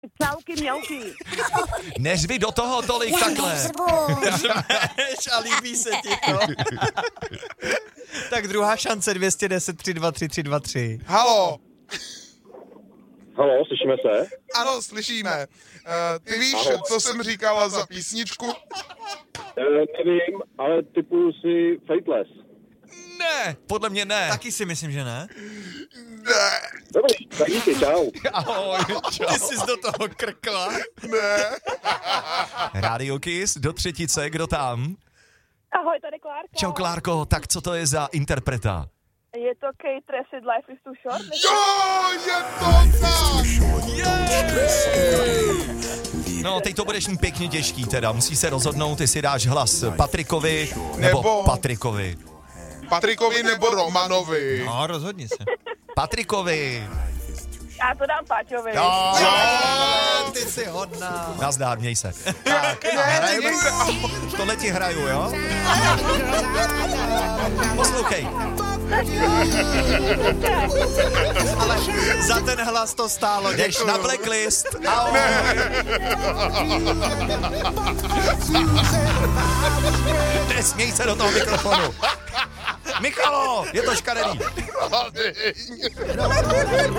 Čauky, mňauky. Neřvi do toho tolik takhle. Žmeš a líbí se ti to. Tak druhá šance 210 323 323. Halo. Halo, slyšíme se? Ano, slyšíme. Ty víš, co jsem říkala za písničku? Nevím, ale typuju si Fateless. Ne, podle mě ne. Taky si myslím, že ne. Ne. Dobrý, tak díky, čau. Ahoj, Ty jsi do toho krkla. Ne. Radio Kiss do třetice, kdo tam? Ahoj, tady Klárka. Čau Klárko, tak co to je za interpreta? Je to Kate Tracid, Life is too short. Jo, je to tak. No, teď to budeš mít pěkně těžký teda, musíš se rozhodnout, jestli dáš hlas Patrikovi nebo Patrikovi. Patrikovi nebo Romanovi. No, rozhodni se. Patrikovi. Já to dám Páťovi. Jo, Ty jsi hodná. nazdár, měj se. Tak, Tohle ti hraju, jo? Poslouchej. Ale za ten hlas to stálo. Jdeš na blacklist. Ahoj. Nesměj se do toho mikrofonu. Michalo, je to škaredý.